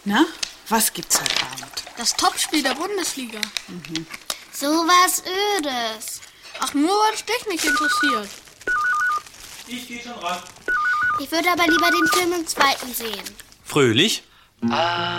Na, was gibt's heute Abend? Das Topspiel der Bundesliga. So was Ödes. Ach, nur weil es dich nicht interessiert. Ich gehe schon ran. Ich würde aber lieber den Film im zweiten sehen. Fröhlich?